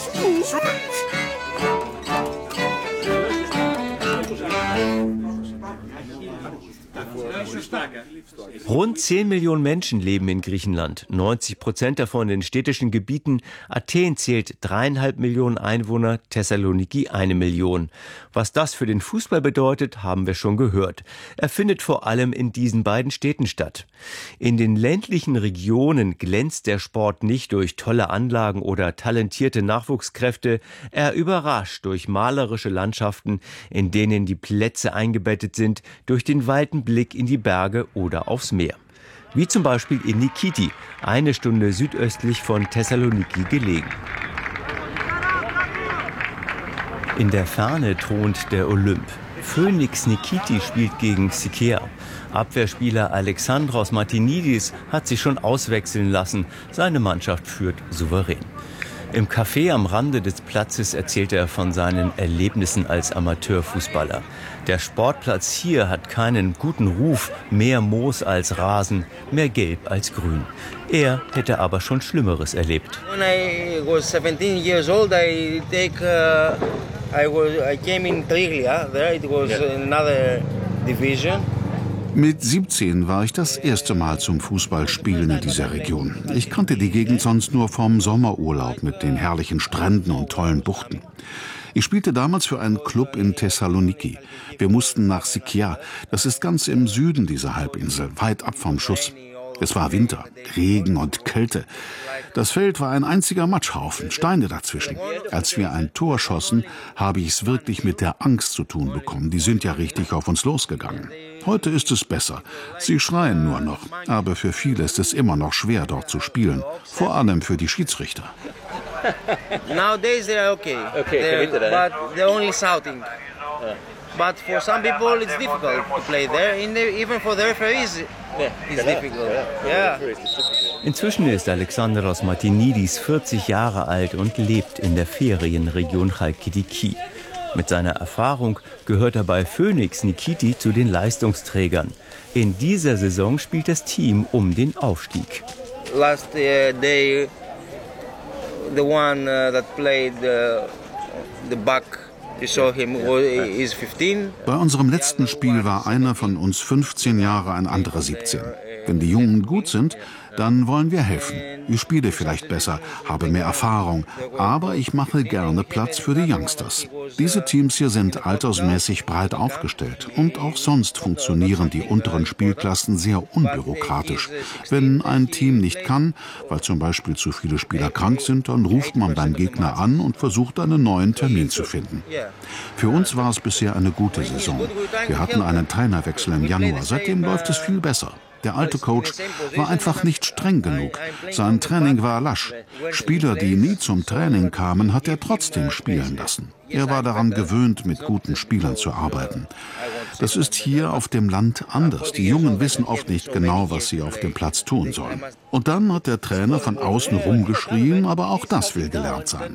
Rund 10 Millionen Menschen leben in Griechenland, 90% davon in städtischen Gebieten. Athen zählt 3,5 Millionen Einwohner, Thessaloniki 1 Million. Was das für den Fußball bedeutet, haben wir schon gehört. Er findet vor allem in diesen beiden Städten statt. In den ländlichen Regionen glänzt der Sport nicht durch tolle Anlagen oder talentierte Nachwuchskräfte. Er überrascht durch malerische Landschaften, in denen die Plätze eingebettet sind, durch den weiten Blick in die Berge oder aufs Meer. Wie zum Beispiel in Nikiti, 1 Stunde südöstlich von Thessaloniki gelegen. In der Ferne thront der Olymp. Phoenix Nikiti spielt gegen Sikea. Abwehrspieler Alexandros Martinidis hat sich schon auswechseln lassen. Seine Mannschaft führt souverän. Im Café am Rande des Platzes erzählt er von seinen Erlebnissen als Amateurfußballer. Der Sportplatz hier hat keinen guten Ruf, mehr Moos als Rasen, mehr Gelb als Grün. Er hätte aber schon Schlimmeres erlebt. When I was 17 years old, I came in Triglia. There it was another division. Mit 17 war ich das erste Mal zum Fußballspielen in dieser Region. Ich kannte die Gegend sonst nur vom Sommerurlaub mit den herrlichen Stränden und tollen Buchten. Ich spielte damals für einen Club in Thessaloniki. Wir mussten nach Sikea. Das ist ganz im Süden dieser Halbinsel, weit ab vom Schuss. Es war Winter, Regen und Kälte. Das Feld war ein einziger Matschhaufen, Steine dazwischen. Als wir ein Tor schossen, habe ich es wirklich mit der Angst zu tun bekommen. Die sind ja richtig auf uns losgegangen. Heute ist es besser. Sie schreien nur noch. Aber für viele ist es immer noch schwer, dort zu spielen. Vor allem für die Schiedsrichter. Nowadays they are okay. But they're only shouting. But for some people it's difficult to play there. Even for the referees it's difficult. Yeah. Inzwischen ist Alexandros Martinidis 40 Jahre alt und lebt in der Ferienregion Chalkidiki. Mit seiner Erfahrung gehört er bei Phoenix Nikiti zu den Leistungsträgern. In dieser Saison spielt das Team um den Aufstieg. Last day, the one that played the back, you saw him, is 15. Bei unserem letzten Spiel war einer von uns 15 Jahre, ein anderer 17. Wenn die Jungen gut sind, dann wollen wir helfen. Ich spiele vielleicht besser, habe mehr Erfahrung, aber ich mache gerne Platz für die Youngsters. Diese Teams hier sind altersmäßig breit aufgestellt und auch sonst funktionieren die unteren Spielklassen sehr unbürokratisch. Wenn ein Team nicht kann, weil zum Beispiel zu viele Spieler krank sind, dann ruft man beim Gegner an und versucht einen neuen Termin zu finden. Für uns war es bisher eine gute Saison. Wir hatten einen Trainerwechsel im Januar, seitdem läuft es viel besser. Der alte Coach war einfach nicht streng genug. Sein Training war lasch. Spieler, die nie zum Training kamen, hat er trotzdem spielen lassen. Er war daran gewöhnt, mit guten Spielern zu arbeiten. Das ist hier auf dem Land anders. Die Jungen wissen oft nicht genau, was sie auf dem Platz tun sollen. Und dann hat der Trainer von außen rumgeschrien, aber auch das will gelernt sein.